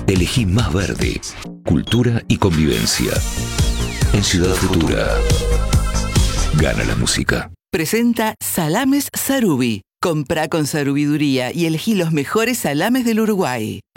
Elegí más verde, cultura y convivencia. En Ciudad Futura. Gana la música. Presenta Salames Sarubi. Comprá con sarubiduría y elegí los mejores salames del Uruguay.